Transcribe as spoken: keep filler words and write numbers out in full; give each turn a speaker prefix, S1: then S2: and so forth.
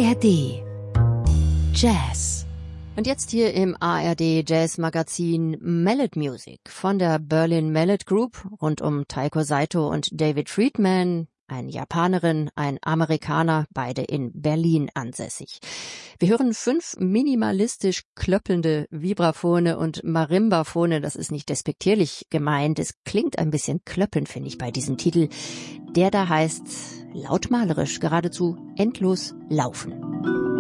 S1: R D Jazz.
S2: Und jetzt hier im A R D Jazz Magazin Mallet Music von der Berlin Mallet Group rund um Taiko Saito und David Friedman, eine Japanerin, ein Amerikaner, beide in Berlin ansässig. Wir hören fünf minimalistisch klöppelnde Vibraphone und Marimbaphone. Das ist nicht despektierlich gemeint. Es klingt ein bisschen klöppelnd, finde ich, bei diesem Titel. Der da heißt lautmalerisch, geradezu endlos laufen.